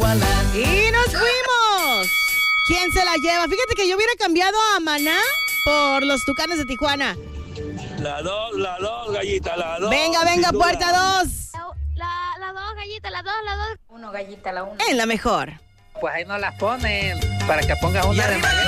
Y nos fuimos. ¿Quién se la lleva? Fíjate que yo hubiera cambiado a Maná por los Tucanes de Tijuana. La dos, gallita, la dos. Venga, puerta 2. La dos, gallita, la dos. Uno, gallita, la uno. En la mejor. Pues ahí no las ponen para que pongas una de Maguey.